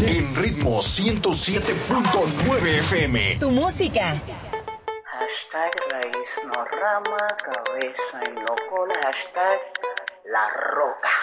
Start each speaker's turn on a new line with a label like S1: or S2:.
S1: En Ritmo 107.9 FM.
S2: Tu música.
S3: Hashtag raíz, no rama, cabeza y no cola. Hashtag La Roca.